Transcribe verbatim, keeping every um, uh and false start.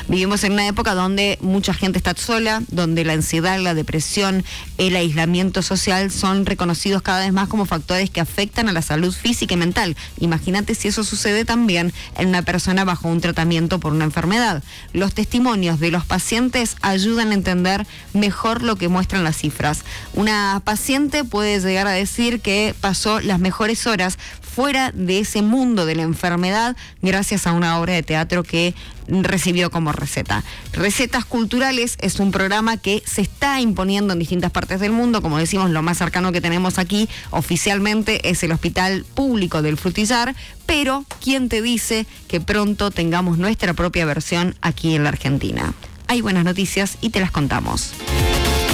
Vivimos en una época donde mucha gente está sola, donde la ansiedad, la depresión, el aislamiento social son reconocidos cada vez más como factores que afectan a la salud física y mental. Imagínate si eso sucede también en una persona bajo un tratamiento por una enfermedad. Los testimonios de los pacientes ayudan a entender mejor lo que muestran las cifras. Una paciente puede llegar a decir que pasó las mejores horas fuera de ese mundo de la enfermedad gracias a una obra de teatro que recibió como receta. Recetas Culturales es un programa que se está imponiendo en distintas partes del mundo. Como decimos, lo más cercano que tenemos aquí oficialmente es el Hospital Público del Frutillar, pero ¿quién te dice que pronto tengamos nuestra propia versión aquí en la Argentina? Hay buenas noticias y te las contamos.